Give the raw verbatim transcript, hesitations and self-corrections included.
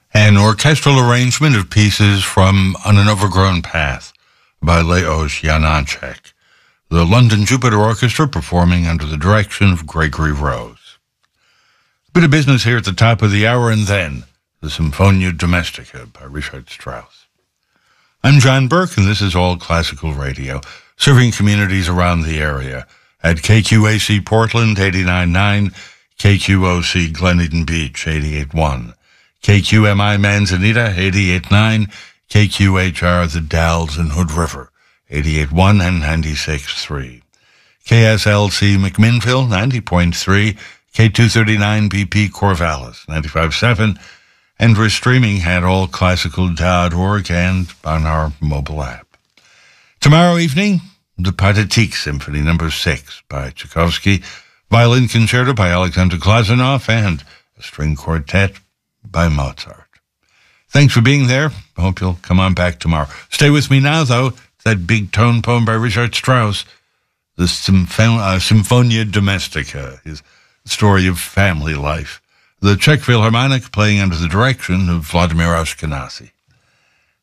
An orchestral arrangement of pieces from On an Overgrown Path by Leos Janáček. The London Jupiter Orchestra performing under the direction of Gregory Rose. A bit of business here at the top of the hour, and then the Symphonia Domestica by Richard Strauss. I'm John Burke, and this is All Classical Radio, serving communities around the area at K Q A C Portland eighty-nine point nine, K Q O C Glen Eden Beach eighty-eight point one, K Q M I Manzanita eighty-eight point nine, K Q H R The Dalles and Hood River eighty-eight point one and ninety-six point three, K S L C McMinnville ninety point three, K two thirty-nine B P Corvallis ninety-five point seven, and we're streaming at all classical dot org and on our mobile app. Tomorrow evening, the Pathetique Symphony number six by Tchaikovsky, violin concerto by Alexander Glazunov, and a string quartet by Mozart. Thanks for being there. I hope you'll come on back tomorrow. Stay with me now, though. That big tone poem by Richard Strauss, the Symphon- uh, Symphonia Domestica, his story of family life. The Czech Philharmonic playing under the direction of Vladimir Ashkenazy.